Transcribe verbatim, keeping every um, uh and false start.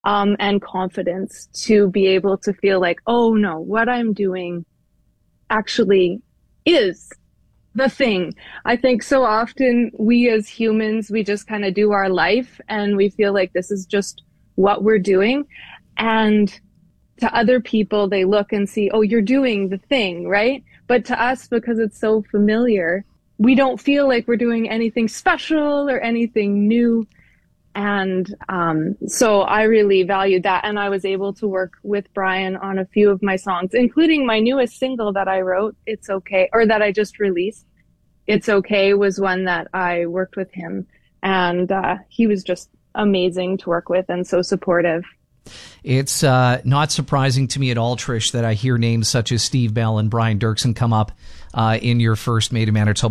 um, and confidence to be able to feel like, oh no, what I'm doing actually is the thing. I think so often we as humans, we just kind of do our life and we feel like this is just what we're doing. And to other people, they look and see, oh, you're doing the thing, right? But to us, because it's so familiar, we don't feel like we're doing anything special or anything new. And um, so I really valued that. And I was able to work with Brian on a few of my songs, including my newest single that I wrote, It's Okay, or that I just released. It's Okay was one that I worked with him. And uh, he was just amazing to work with and so supportive. It's uh, not surprising to me at all, Trish, that I hear names such as Steve Bell and Brian Dirksen come up uh, in your first Made in Manitoba